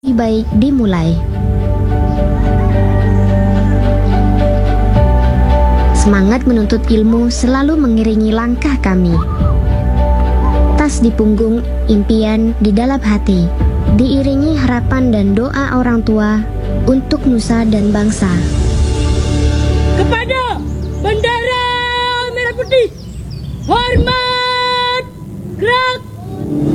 Lebih baik dimulai. Semangat menuntut ilmu selalu mengiringi langkah kami. Tas di punggung, impian di dalam hati, diiringi harapan dan doa orang tua untuk nusa dan bangsa.